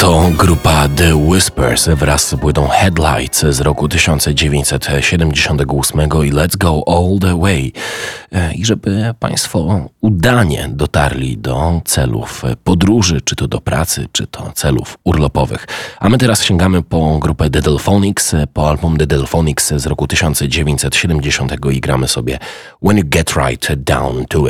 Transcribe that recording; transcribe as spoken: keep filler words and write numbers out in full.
To grupa The Whispers wraz z płytą Headlights z roku tysiąc dziewięćset siedemdziesiątego ósmego i Let's Go All The Way. I żeby Państwo udanie dotarli do celów podróży, czy to do pracy, czy to celów urlopowych. A my teraz sięgamy po grupę The Delphonics, po album The Delphonics z roku tysiąc dziewięćset siedemdziesiątego i gramy sobie When You Get Right Down To It.